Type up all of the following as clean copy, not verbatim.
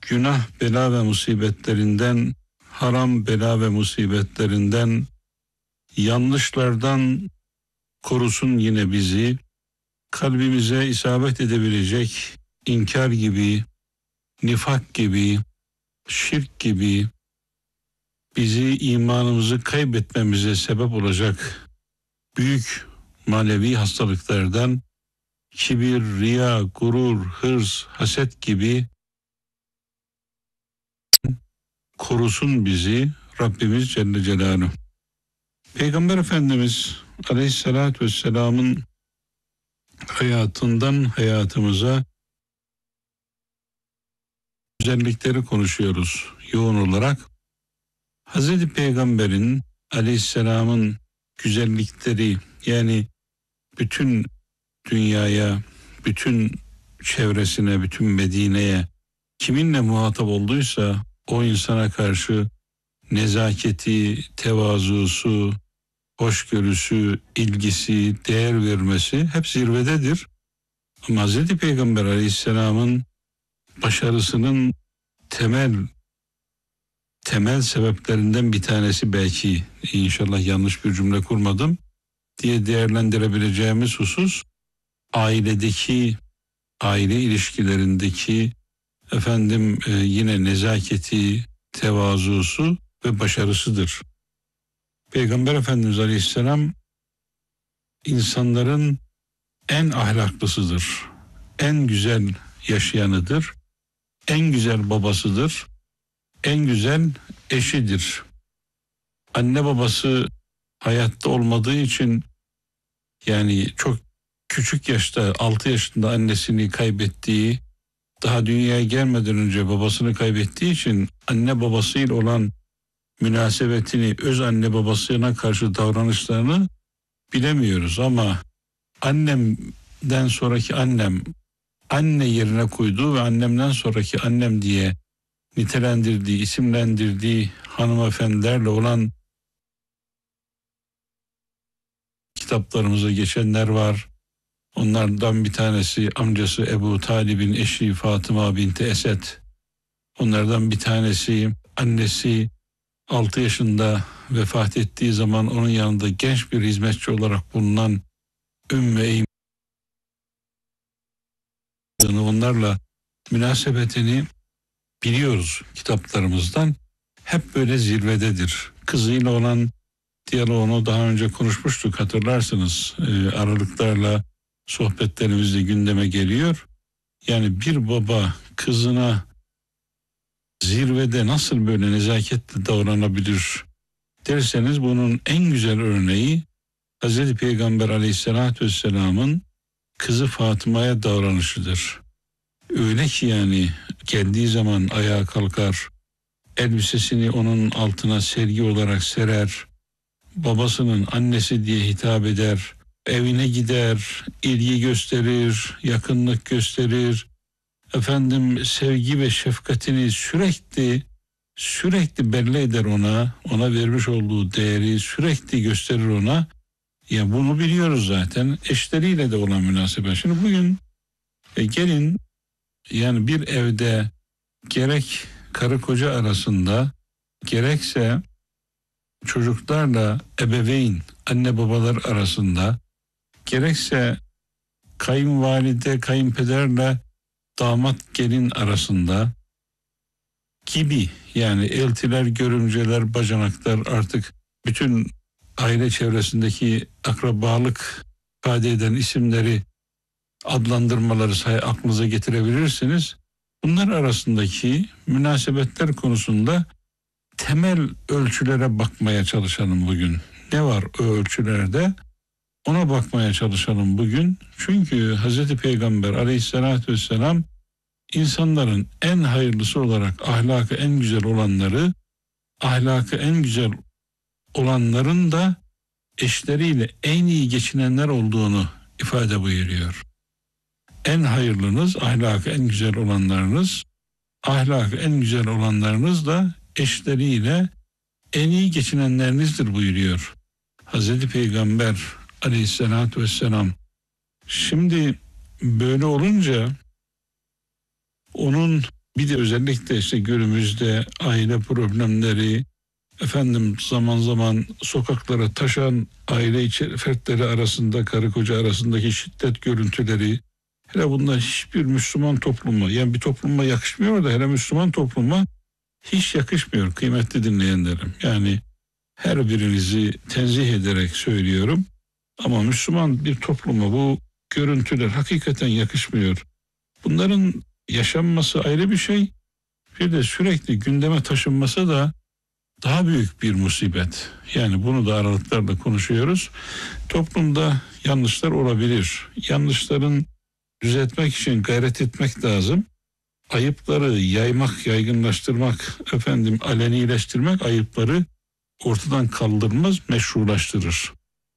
günah, bela ve musibetlerinden, haram, bela ve musibetlerinden, yanlışlardan korusun yine bizi. Kalbimize isabet edebilecek inkar gibi, nifak gibi, şirk gibi, bizi imanımızı kaybetmemize sebep olacak büyük manevi hastalıklardan, kibir, riya, gurur, hırs, haset gibi korusun bizi Rabbimiz Celle Celaluhu. Peygamber Efendimiz Aleyhisselatü Vesselam'ın hayatından hayatımıza özellikleri konuşuyoruz yoğun olarak. Hazreti Peygamber'in Aleyhisselam'ın güzellikleri, yani bütün dünyaya, bütün çevresine, bütün Medine'ye kiminle muhatap olduysa o insana karşı nezaketi, tevazusu, hoşgörüsü, ilgisi, değer vermesi hep zirvededir. Ama Hazreti Peygamber Aleyhisselam'ın başarısının temel sebeplerinden bir tanesi, belki inşallah yanlış bir cümle kurmadım diye değerlendirebileceğimiz husus, aile ilişkilerindeki yine nezaketi, tevazusu ve başarısıdır. Peygamber Efendimiz Aleyhisselam insanların en ahlaklısıdır, en güzel yaşayanıdır, en güzel babasıdır, en güzel eşidir. Anne babası hayatta olmadığı için, yani çok küçük yaşta 6 yaşında annesini kaybettiği, daha dünyaya gelmeden önce babasını kaybettiği için anne babasıyla olan münasebetini, öz anne babasına karşı davranışlarını bilemiyoruz. Ama annemden sonraki anne yerine koyduğu ve annemden sonraki annem diye nitelendirdiği, isimlendirdiği hanımefendilerle olan kitaplarımıza geçenler var. Onlardan bir tanesi amcası Ebu Talib'in eşi Fatıma binti Esed. Onlardan bir tanesi annesi 6 yaşında vefat ettiği zaman onun yanında genç bir hizmetçi olarak bulunan Ümmü Eymen. Onlarla münasebetini biliyoruz kitaplarımızdan. Hep böyle zirvededir. Kızıyla olan diyaloğunu daha önce konuşmuştuk, hatırlarsınız. Aralıklarla sohbetlerimizde gündeme geliyor. Yani bir baba kızına zirvede nasıl böyle nezaketle davranabilir derseniz, bunun en güzel örneği Hazreti Peygamber Aleyhisselatü Vesselam'ın kızı Fatıma'ya davranışıdır. Öyle ki yani geldiği zaman ayağa kalkar, elbisesini onun altına sergi olarak serer, babasının annesi diye hitap eder, evine gider, ilgi gösterir, yakınlık gösterir, sevgi ve şefkatini sürekli belli eder ona vermiş olduğu değeri sürekli gösterir ona. Ya bunu biliyoruz zaten. Eşleriyle de olan münasebet. Şimdi bugün gelin, yani bir evde gerek karı koca arasında, gerekse çocuklarla ebeveyn, anne babalar arasında, gerekse kayınvalide, kayınpederle damat gelin arasında gibi, yani eltiler, görümceler, bacanaklar, artık bütün aile çevresindeki akrabalık ifade eden isimleri, adlandırmaları aklınıza getirebilirsiniz. Bunlar arasındaki münasebetler konusunda temel ölçülere bakmaya çalışalım bugün. Ne var o ölçülerde? Ona bakmaya çalışalım bugün. Çünkü Hazreti Peygamber Aleyhisselatü Vesselam insanların en hayırlısı olarak ahlakı en güzel olanların da eşleriyle en iyi geçinenler olduğunu ifade buyuruyor. En hayırlınız, ahlakı en güzel olanlarınız, ahlakı en güzel olanlarınız da eşleriyle en iyi geçinenlerinizdir buyuruyor Hazreti Peygamber Aleyhisselatü Vesselam. Şimdi böyle olunca onun Bir de özellikle işte günümüzde aile problemleri, zaman zaman sokaklara taşan aile içi fertleri arasında, karı koca arasındaki şiddet görüntüleri, hele bunlar hiçbir Müslüman topluma, yani bir topluma yakışmıyor da hele Müslüman topluma hiç yakışmıyor kıymetli dinleyenlerim. Yani her birinizi tenzih ederek söylüyorum. Ama Müslüman bir topluma bu görüntüler hakikaten yakışmıyor. Bunların yaşanması ayrı bir şey. Bir de sürekli gündeme taşınması da daha büyük bir musibet. Yani bunu da aralıklarla konuşuyoruz. Toplumda yanlışlar olabilir. Yanlışların düzeltmek için gayret etmek lazım. Ayıpları yaymak, yaygınlaştırmak, alenileştirmek ayıpları ortadan kaldırmaz, meşrulaştırır.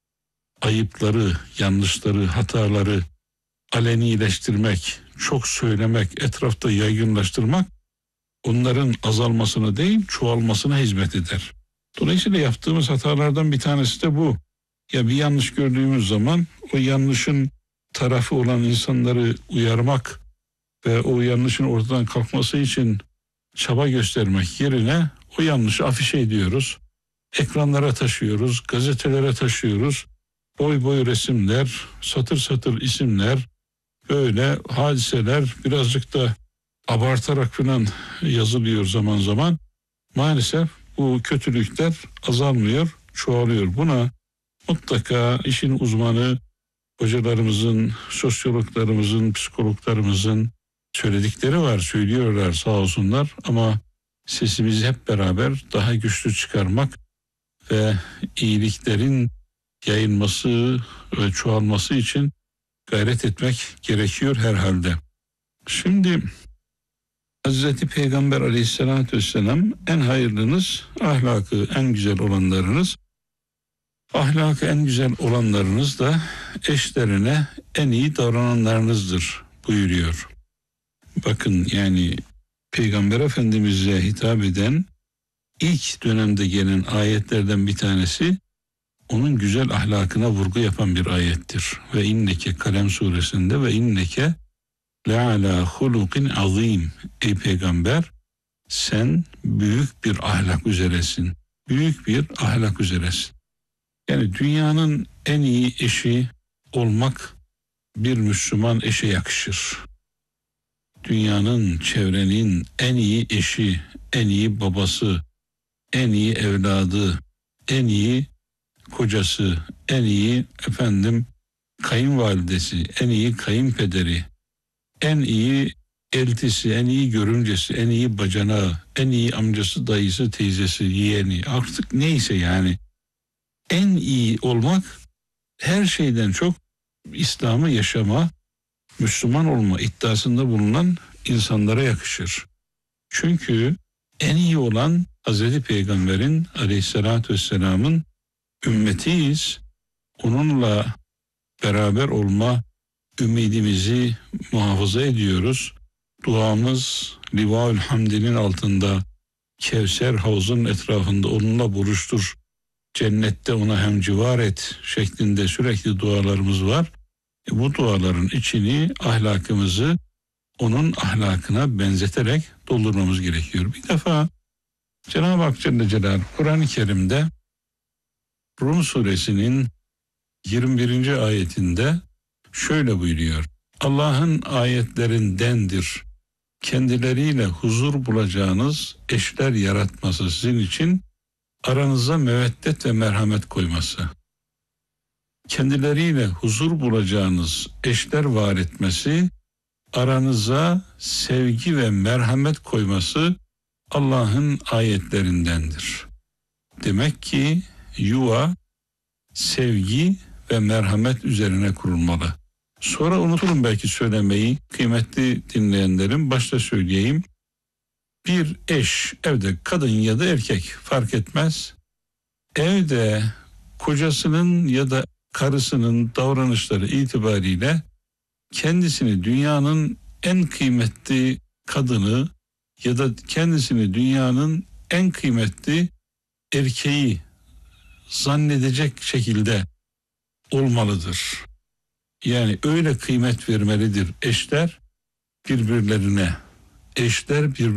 Ayıpları, yanlışları, hataları alenileştirmek, çok söylemek, etrafta yaygınlaştırmak onların azalmasına değil, çoğalmasına hizmet eder. Dolayısıyla yaptığımız hatalardan bir tanesi de bu. Ya bir yanlış gördüğümüz zaman o yanlışın tarafı olan insanları uyarmak ve o yanlışın ortadan kalkması için çaba göstermek yerine o yanlışı afişe ediyoruz. Ekranlara taşıyoruz, gazetelere taşıyoruz. Boy boy resimler, satır satır isimler, böyle hadiseler birazcık da abartarak falan yazılıyor zaman zaman. Maalesef bu kötülükler azalmıyor, çoğalıyor. Buna mutlaka işin uzmanı hocalarımızın, sosyologlarımızın, psikologlarımızın söyledikleri var, söylüyorlar sağ olsunlar. Ama sesimizi hep beraber daha güçlü çıkarmak ve iyiliklerin yayılması ve çoğalması için gayret etmek gerekiyor herhalde. Şimdi Hazreti Peygamber Aleyhisselatü Vesselam en hayırlınız, ahlakı en güzel olanlarınız. Ahlakı en güzel olanlarınız da eşlerine en iyi davrananlarınızdır buyuruyor. Bakın yani Peygamber Efendimiz'e hitap eden ilk dönemde gelen ayetlerden bir tanesi onun güzel ahlakına vurgu yapan bir ayettir. Ve inneke Kalem suresinde ve inneke le'ala hulukin azim. Ey peygamber sen büyük bir ahlak üzeresin. Büyük bir ahlak üzeresin. Yani dünyanın en iyi eşi olmak bir Müslüman eşe yakışır. Dünyanın, çevrenin en iyi eşi, en iyi babası, en iyi evladı, en iyi kocası, en iyi kayınvalidesi, en iyi kayınpederi, en iyi eltisi, en iyi görümcesi, en iyi bacanağı, en iyi amcası, dayısı, teyzesi, yeğeni, artık neyse yani. En iyi olmak her şeyden çok İslam'ı yaşama, Müslüman olma iddiasında bulunan insanlara yakışır. Çünkü en iyi olan Hazreti Peygamber'in Aleyhisselatü Vesselam'ın ümmetiyiz. Onunla beraber olma ümidimizi muhafaza ediyoruz. Duamız Livaül Hamdi'nin altında, Kevser havuzun etrafında onunla buluştur. Cennette ona hemcivar et şeklinde sürekli dualarımız var. Bu duaların içini, ahlakımızı onun ahlakına benzeterek doldurmamız gerekiyor. Bir defa Cenab-ı Hak Celle Celaluhu Kur'an-ı Kerim'de Rum suresinin 21. ayetinde şöyle buyuruyor. Allah'ın ayetlerindendir. Kendileriyle huzur bulacağınız eşler yaratması sizin için, aranıza meveddet ve merhamet koyması. Kendileriyle huzur bulacağınız eşler var etmesi, aranıza sevgi ve merhamet koyması Allah'ın ayetlerindendir. Demek ki yuva sevgi ve merhamet üzerine kurulmalı. Sonra unuturum belki söylemeyi, kıymetli dinleyenlerim, başta söyleyeyim. Bir eş, evde kadın ya da erkek fark etmez. Evde kocasının ya da karısının davranışları itibariyle kendisini dünyanın en kıymetli kadını ya da kendisini dünyanın en kıymetli erkeği zannedecek şekilde olmalıdır. Yani öyle kıymet vermelidir eşler birbirlerine. eşler bir